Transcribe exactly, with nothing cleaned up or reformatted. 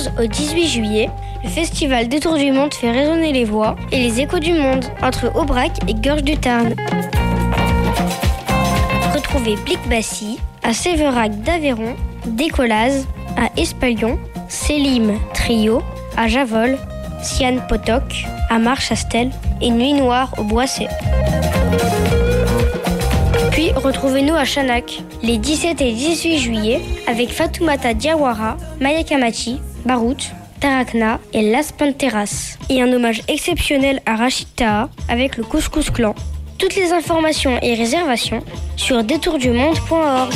onze au dix-huit juillet, le festival Détour du Monde fait résonner les voix et les échos du monde entre Aubrac et Gorge du Tarn. Retrouvez Blic-Bassy à Séverac d'Aveyron, Décollaz à Espalion, Selim Trio à Javol, Sian Potok à Marchastel et Nuit Noire au Boisset. Puis retrouvez-nous à Chanak les dix-sept et dix-huit juillet avec Fatoumata Diawara, Maya Kamachi, Barout, Tarakna et Las Panteras. Et un hommage exceptionnel à Rachid Taha avec le Couscous Clan. Toutes les informations et réservations sur détour du monde point org.